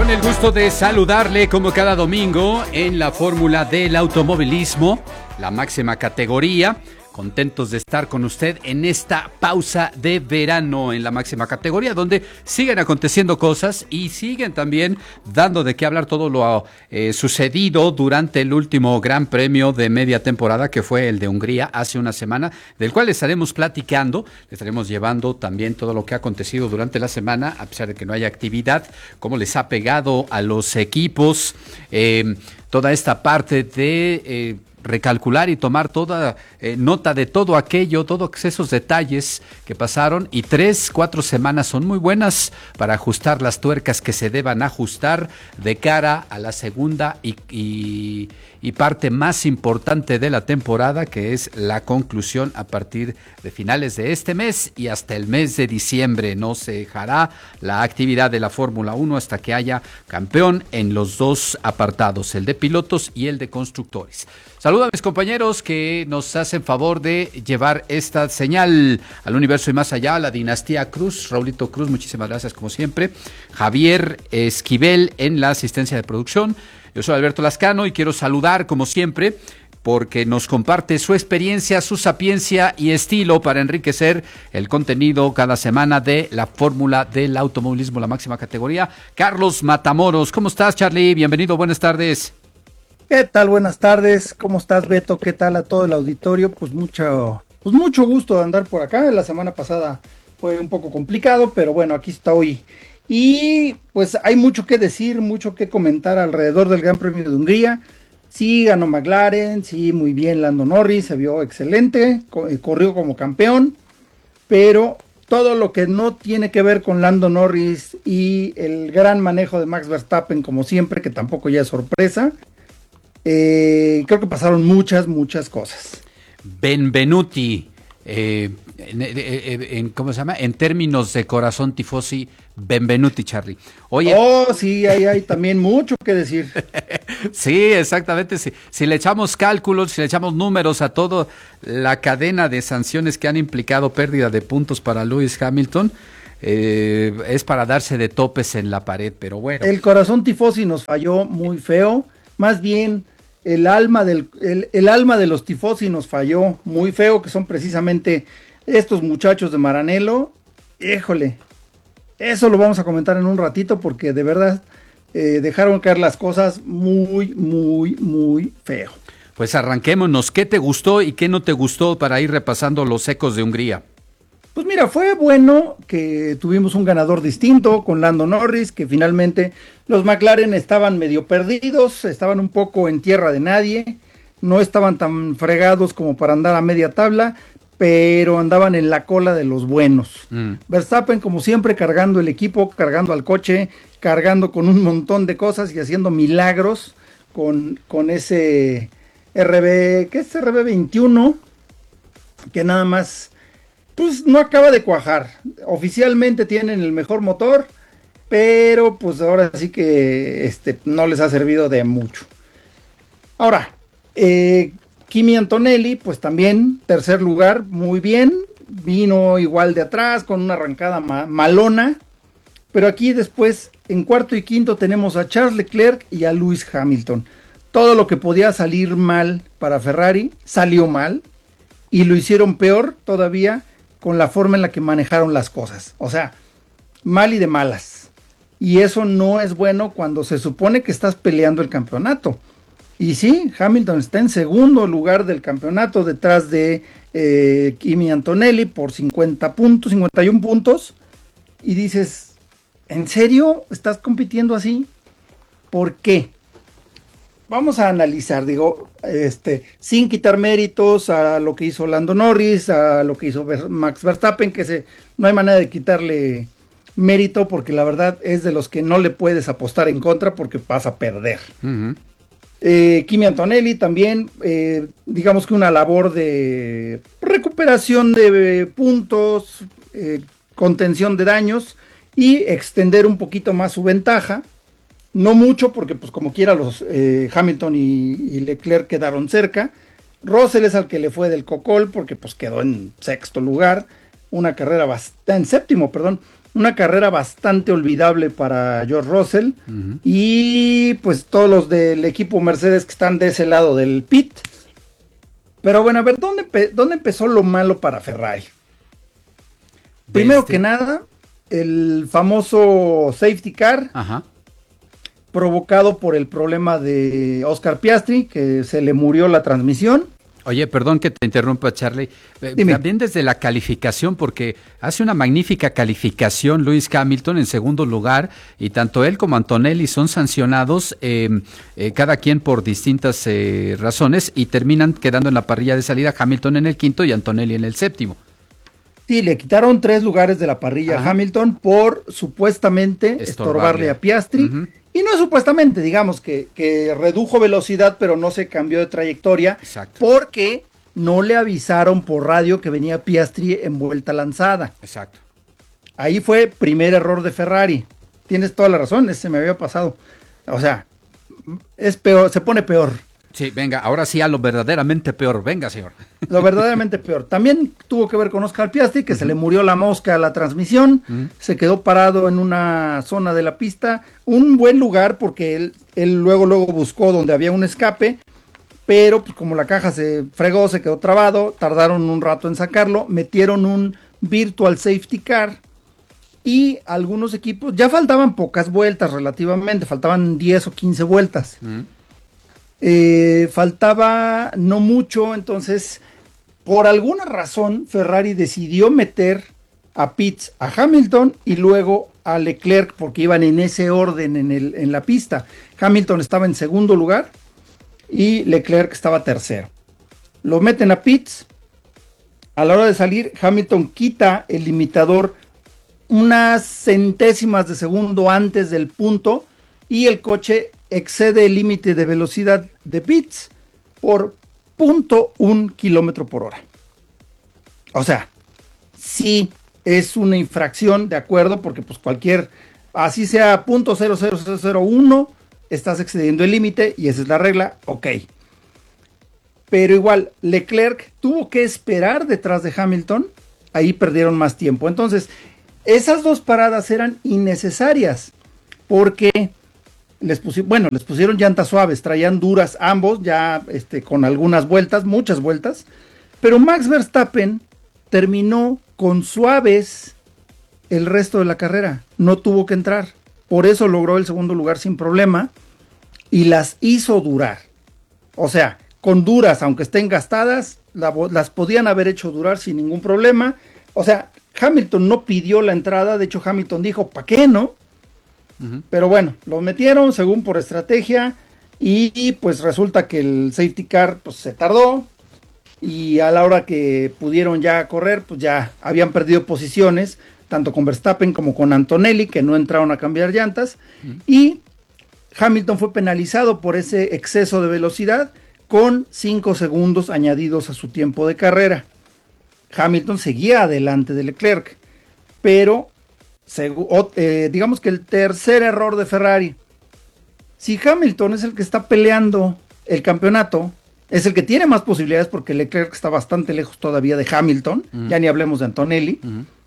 Con el gusto de saludarle como cada domingo en la Fórmula del Automovilismo, la máxima categoría. Contentos de estar con usted en esta pausa de verano en la máxima categoría, donde siguen aconteciendo cosas y siguen también dando de qué hablar todo lo sucedido durante el último Gran Premio de media temporada, que fue el de Hungría hace una semana, del cual les estaremos platicando, les estaremos llevando también todo lo que ha acontecido durante la semana, a pesar de que no haya actividad, cómo les ha pegado a los equipos, toda esta parte de recalcular y tomar toda nota de todo aquello, todos esos detalles que pasaron, y 3-4 semanas son muy buenas para ajustar las tuercas que se deban ajustar de cara a la segunda y parte más importante de la temporada, que es la conclusión a partir de finales de este mes y hasta el mes de diciembre. No se dejará la actividad de la Fórmula 1 hasta que haya campeón en los dos apartados, el de pilotos y el de constructores. Saludo a mis compañeros que nos hacen favor de llevar esta señal al universo y más allá, la dinastía Cruz. Raulito Cruz, muchísimas gracias como siempre. Javier Esquivel en la asistencia de producción. Yo soy Alberto Lascano y quiero saludar como siempre porque nos comparte su experiencia, su sapiencia y estilo para enriquecer el contenido cada semana de la Fórmula del Automovilismo, la máxima categoría. Carlos Matamoros, ¿cómo estás, Charlie? Bienvenido, buenas tardes. ¿Qué tal? Buenas tardes. ¿Cómo estás, Beto? ¿Qué tal a todo el auditorio? Pues mucho gusto de andar por acá. La semana pasada fue un poco complicado, pero bueno, aquí estoy. Y pues hay mucho que decir, mucho que comentar alrededor del Gran Premio de Hungría. Sí, ganó McLaren, sí, muy bien Lando Norris, se vio excelente, corrió como campeón, pero todo lo que no tiene que ver con Lando Norris y el gran manejo de Max Verstappen, como siempre, que tampoco ya es sorpresa, creo que pasaron muchas cosas. Benvenuti, ¿cómo se llama? En términos de corazón tifosi, benvenuti, Charlie. Oye, sí, hay también mucho que decir. Sí, exactamente. Si le echamos cálculos, si le echamos números a toda la cadena de sanciones que han implicado pérdida de puntos para Lewis Hamilton, es para darse de topes en la pared, pero bueno. El corazón tifosi nos falló muy feo, más bien el alma de los tifosi nos falló muy feo, que son precisamente estos muchachos de Maranello. Híjole, eso lo vamos a comentar en un ratito porque de verdad dejaron caer las cosas muy feo. Pues arranquémonos. ¿Qué te gustó y qué no te gustó para ir repasando los ecos de Hungría? Pues mira, fue bueno que tuvimos un ganador distinto con Lando Norris, que finalmente los McLaren estaban medio perdidos, estaban un poco en tierra de nadie, no estaban tan fregados como para andar a media tabla, pero andaban en la cola de los buenos. Verstappen, como siempre, cargando el equipo, cargando al coche, cargando con un montón de cosas y haciendo milagros con ese ¿qué es RB21? Que nada más pues no acaba de cuajar. Oficialmente tienen el mejor motor, pero pues ahora sí que no les ha servido de mucho. Ahora, Kimi Antonelli, pues también tercer lugar, muy bien, vino igual de atrás con una arrancada malona, pero aquí después en cuarto y quinto tenemos a Charles Leclerc y a Lewis Hamilton. Todo lo que podía salir mal para Ferrari salió mal y lo hicieron peor todavía con la forma en la que manejaron las cosas. O sea, mal y de malas. Y eso no es bueno cuando se supone que estás peleando el campeonato. Y sí, Hamilton está en segundo lugar del campeonato detrás de Kimi Antonelli por 51 puntos. Y dices, ¿en serio estás compitiendo así? ¿Por qué? Vamos a analizar, sin quitar méritos a lo que hizo Lando Norris, a lo que hizo Max Verstappen, no hay manera de quitarle mérito porque la verdad es de los que no le puedes apostar en contra porque vas a perder. Uh-huh. Kimi Antonelli también, digamos que una labor de recuperación de puntos, contención de daños y extender un poquito más su ventaja. No mucho, porque pues como quiera los Hamilton y Leclerc quedaron cerca. Russell es al que le fue del cocol, porque pues quedó en sexto lugar. En séptimo, una carrera bastante olvidable para George Russell. Y pues todos los del equipo Mercedes que están de ese lado del pit. Pero bueno, a ver, ¿dónde empezó lo malo para Ferrari? Primero que nada, el famoso safety car, provocado por el problema de Oscar Piastri, que se le murió la transmisión. Oye, perdón que te interrumpa, Charlie. También desde la calificación, porque hace una magnífica calificación Lewis Hamilton en segundo lugar, y tanto él como Antonelli son sancionados, cada quien por distintas razones, y terminan quedando en la parrilla de salida Hamilton en el quinto y Antonelli en el séptimo. Sí, le quitaron 3 lugares de la parrilla a Hamilton por supuestamente estorbarle a Piastri. Y no supuestamente, digamos que redujo velocidad, pero no se cambió de trayectoria. Exacto. Porque no le avisaron por radio que venía Piastri en vuelta lanzada. Exacto. Ahí fue primer error de Ferrari. Tienes toda la razón, ese me había pasado. O sea, es peor, se pone peor. Sí, venga, ahora sí a lo verdaderamente peor. Venga, señor. Lo verdaderamente peor. También tuvo que ver con Oscar Piastri, que se le murió la mosca a la transmisión. Se quedó parado en una zona de la pista. Un buen lugar porque él luego buscó donde había un escape. Pero pues, como la caja se fregó, se quedó trabado. Tardaron un rato en sacarlo. Metieron un virtual safety car. Y algunos equipos, ya faltaban pocas vueltas relativamente. Faltaban 10 o 15 vueltas. Faltaba no mucho, entonces por alguna razón Ferrari decidió meter a pits a Hamilton y luego a Leclerc porque iban en ese orden en la pista. Hamilton estaba en segundo lugar y Leclerc estaba tercero. Lo meten a pits. A la hora de salir, Hamilton quita el limitador unas centésimas de segundo antes del punto y el coche excede el límite de velocidad de pits por 0.1 kilómetro por hora. O sea, sí es una infracción, de acuerdo, porque pues así sea 0.00001, estás excediendo el límite y esa es la regla, ok. Pero igual, Leclerc tuvo que esperar detrás de Hamilton, ahí perdieron más tiempo. Entonces, esas dos paradas eran innecesarias, porque les pusieron llantas suaves, traían duras ambos, ya con algunas vueltas, muchas vueltas, pero Max Verstappen terminó con suaves el resto de la carrera, no tuvo que entrar, por eso logró el segundo lugar sin problema, y las hizo durar, o sea, con duras, aunque estén gastadas, las podían haber hecho durar sin ningún problema, o sea, Hamilton no pidió la entrada, de hecho Hamilton dijo, ¿para qué no? Pero bueno, lo metieron según por estrategia y pues resulta que el safety car pues se tardó y a la hora que pudieron ya correr pues ya habían perdido posiciones tanto con Verstappen como con Antonelli que no entraron a cambiar llantas y Hamilton fue penalizado por ese exceso de velocidad con 5 segundos añadidos a su tiempo de carrera. Hamilton seguía adelante de Leclerc, pero digamos que el tercer error de Ferrari, si Hamilton es el que está peleando el campeonato, es el que tiene más posibilidades porque Leclerc está bastante lejos todavía de Hamilton, ya ni hablemos de Antonelli,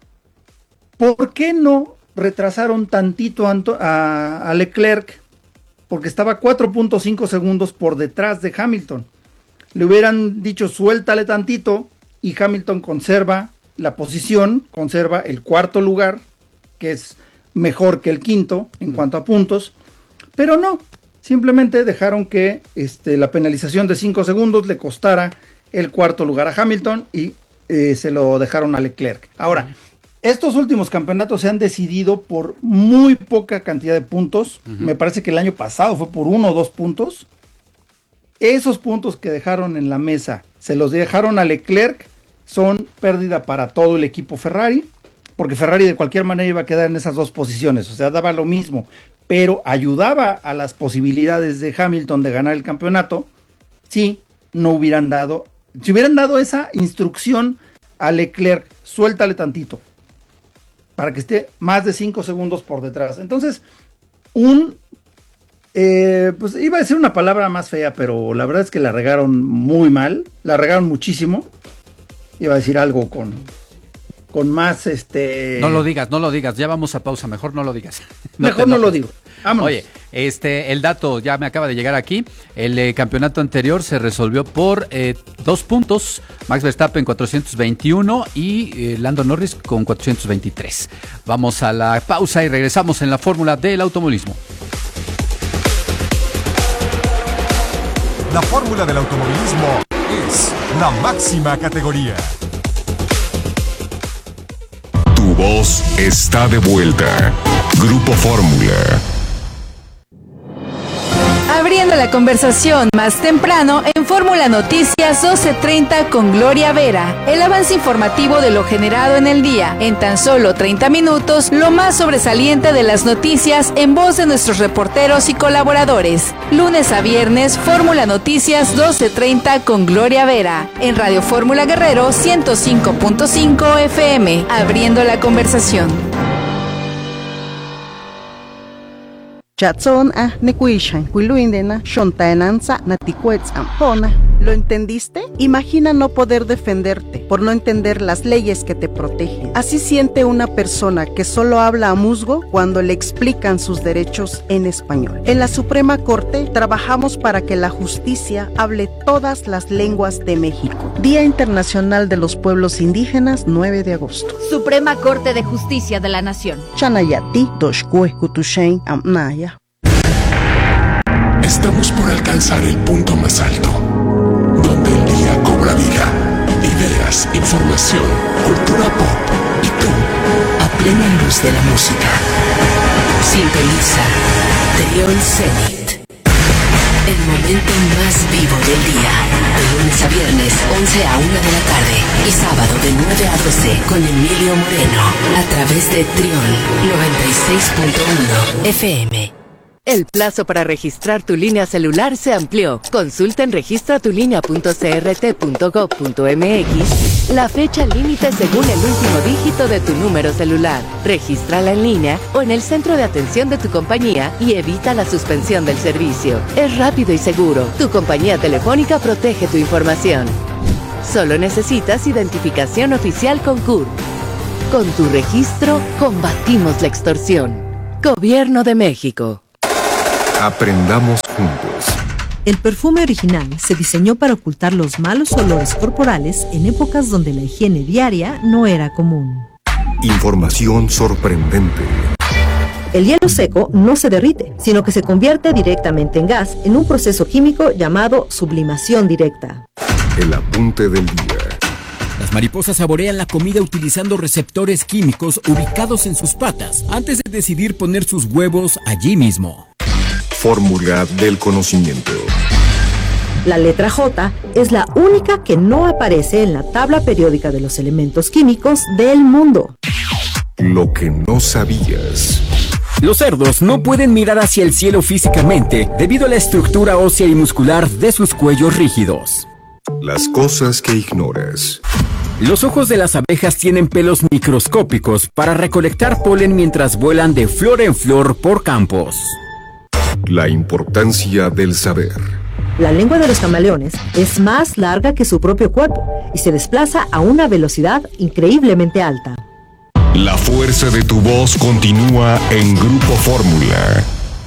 ¿por qué no retrasaron tantito a Leclerc? Porque estaba 4.5 segundos por detrás de Hamilton. Le hubieran dicho suéltale tantito y Hamilton conserva la posición, conserva el cuarto lugar, que es mejor que el quinto en cuanto a puntos, pero no, simplemente dejaron que la penalización de 5 segundos le costara el cuarto lugar a Hamilton y se lo dejaron a Leclerc. Ahora, estos últimos campeonatos se han decidido por muy poca cantidad de puntos, me parece que el año pasado fue por 1 o 2 puntos, esos puntos que dejaron en la mesa, se los dejaron a Leclerc, son pérdida para todo el equipo Ferrari, porque Ferrari de cualquier manera iba a quedar en esas dos posiciones, o sea, daba lo mismo, pero ayudaba a las posibilidades de Hamilton de ganar el campeonato, si hubieran dado esa instrucción a Leclerc, suéltale tantito, para que esté más de 5 segundos por detrás. Entonces, pues iba a decir una palabra más fea, pero la verdad es que la regaron muy mal, la regaron muchísimo, iba a decir algo con con más No lo digas, ya vamos a pausa, mejor no lo digas. Mejor no lo digo. Vámonos. Oye, el dato ya me acaba de llegar aquí. El campeonato anterior se resolvió por 2 puntos. Max Verstappen 421 y Lando Norris con 423. Vamos a la pausa y regresamos en la fórmula del automovilismo. La fórmula del automovilismo es la máxima categoría. Tu voz está de vuelta. Grupo Fórmula. Abriendo la conversación más temprano en Fórmula Noticias 12:30 con Gloria Vera. El avance informativo de lo generado en el día. En tan solo 30 minutos, lo más sobresaliente de las noticias en voz de nuestros reporteros y colaboradores. Lunes a viernes, Fórmula Noticias 12:30 con Gloria Vera. En Radio Fórmula Guerrero 105.5 FM. Abriendo la conversación. Chatson nekuishan kuiluindena shontaenanza natikuetz ampona. ¿Lo entendiste? Imagina no poder defenderte por no entender las leyes que te protegen. Así siente una persona que solo habla a musgo cuando le explican sus derechos en español. En la Suprema Corte trabajamos para que la justicia hable todas las lenguas de México. Día Internacional de los Pueblos Indígenas, 9 de agosto. Suprema Corte de Justicia de la Nación. Chanayati doshkue kutushain amnaya. Estamos por alcanzar el punto más alto, donde el día cobra vida, ideas, información, cultura pop y tú, a plena luz de la música. Sintoniza Trión Zenit, el momento más vivo del día, de lunes a viernes, 11 a 1 de la tarde y sábado de 9 a 12 con Emilio Moreno, a través de Trión 96.1 FM. El plazo para registrar tu línea celular se amplió. Consulta en registratulinea.crt.gov.mx la fecha límite según el último dígito de tu número celular. Regístrala en línea o en el centro de atención de tu compañía y evita la suspensión del servicio. Es rápido y seguro. Tu compañía telefónica protege tu información. Solo necesitas identificación oficial con CURP. Con tu registro, combatimos la extorsión. Gobierno de México. Aprendamos juntos. El perfume original se diseñó para ocultar los malos olores corporales en épocas donde la higiene diaria no era común. Información sorprendente. El hielo seco no se derrite, sino que se convierte directamente en gas en un proceso químico llamado sublimación directa. El apunte del día. Las mariposas saborean la comida utilizando receptores químicos ubicados en sus patas antes de decidir poner sus huevos allí mismo. Fórmula del conocimiento. La letra J es la única que no aparece en la tabla periódica de los elementos químicos del mundo. Lo que no sabías. Los cerdos no pueden mirar hacia el cielo físicamente debido a la estructura ósea y muscular de sus cuellos rígidos. Las cosas que ignoras. Los ojos de las abejas tienen pelos microscópicos para recolectar polen mientras vuelan de flor en flor por campos. La importancia del saber. La lengua de los camaleones es más larga que su propio cuerpo y se desplaza a una velocidad increíblemente alta. La fuerza de tu voz continúa en Grupo Fórmula.